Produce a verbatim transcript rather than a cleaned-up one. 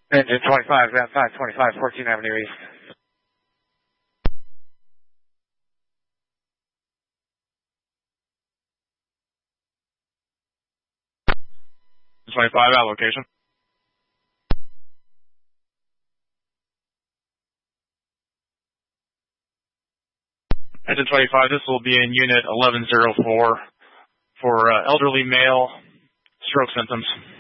Engine twenty-five, ground five twenty-five, fourteenth Avenue East. twenty-five, at location. Engine twenty-five, this will be in unit eleven oh four for uh, elderly male stroke symptoms.